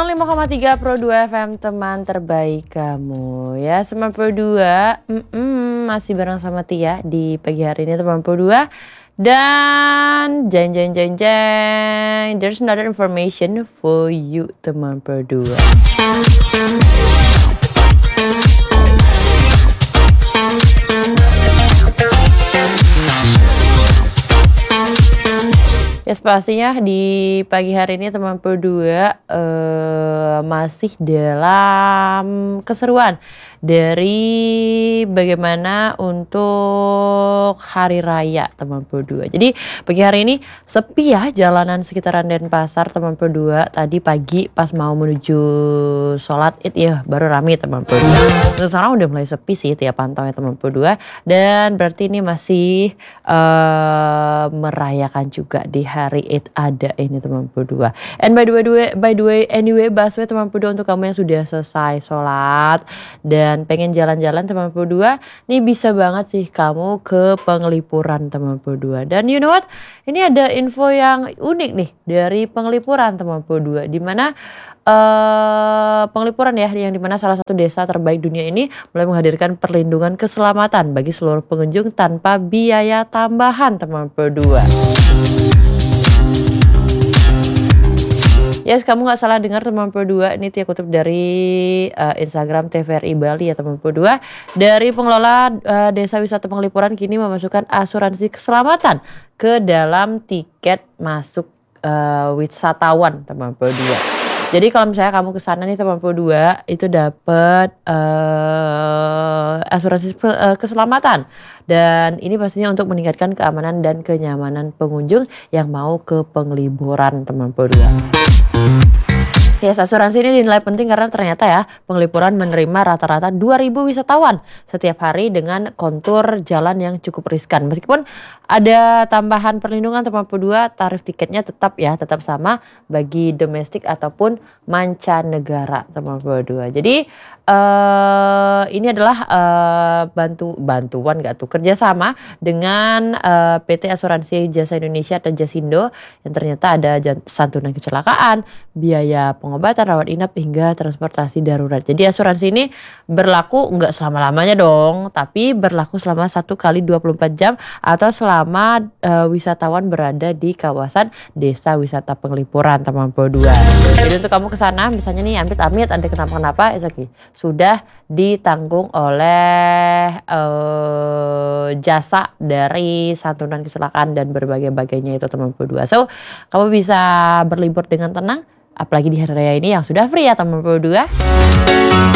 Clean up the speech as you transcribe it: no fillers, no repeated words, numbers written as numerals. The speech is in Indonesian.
95,3 Pro 2 FM, teman terbaik kamu ya. 92 masih bareng sama Tia di pagi hari ini teman Pro 2. Dan jeng there's another information for you teman Pro 2. Ya pastinya di pagi hari ini teman Pro 2 masih dalam keseruan dari bagaimana untuk hari raya teman Pro 2. Jadi pagi hari ini sepi ya jalanan sekitaran Denpasar teman Pro 2. Tadi pagi pas mau menuju sholat Id ya baru rame teman Pro 2. Terus sekarang udah mulai sepi sih tiap pantau ya teman Pro 2. Dan berarti ini masih merayakan juga di hari Id ada ini teman Pro 2. And by the way anyway busway teman Pro 2 untuk kamu yang sudah selesai sholat dan pengen jalan-jalan teman Pro 2, nih bisa banget sih kamu ke Penglipuran teman Pro 2. Dan you know what? Ini ada info yang unik nih dari Penglipuran teman Pro 2, di mana Penglipuran ya, yang dimana salah satu desa terbaik dunia ini mulai menghadirkan perlindungan keselamatan bagi seluruh pengunjung tanpa biaya tambahan teman Pro 2. Yes, kamu gak salah dengar teman Pro 2. Ini Tia kutip dari Instagram TVRI Bali ya teman Pro 2. Dari pengelola Desa Wisata Penglipuran kini memasukkan asuransi keselamatan ke dalam tiket masuk wisatawan teman Pro 2. Jadi kalau misalnya kamu kesana nih teman Pro 2 itu dapat asuransi keselamatan, dan ini pastinya untuk meningkatkan keamanan dan kenyamanan pengunjung yang mau ke Penglipuran teman Pro 2. Yes, asuransi ini dinilai penting karena ternyata ya Penglipuran menerima rata-rata 2.000 wisatawan setiap hari dengan kontur jalan yang cukup riskan. Meskipun ada tambahan perlindungan teman Pro 2, tarif tiketnya tetap sama bagi domestik ataupun mancanegara teman Pro 2. Jadi ini adalah bantuan kerjasama dengan PT Asuransi Jasa Indonesia atau Jasindo, yang ternyata ada santunan kecelakaan, biaya pengobatan, rawat inap hingga transportasi darurat. Jadi asuransi ini berlaku nggak selama-lamanya dong, tapi berlaku selama 1 kali 24 jam atau selama wisatawan berada di kawasan Desa Wisata Penglipuran teman Pro 2. Jadi untuk kamu kesana misalnya nih amit-amit ada kenapa-kenapa, it's okay, sudah ditanggung oleh jasa dari santunan kecelakaan dan berbagai-bagainya itu teman Pro 2. So kamu bisa berlibur dengan tenang, apalagi di hari raya ini yang sudah free ya teman Pro 2.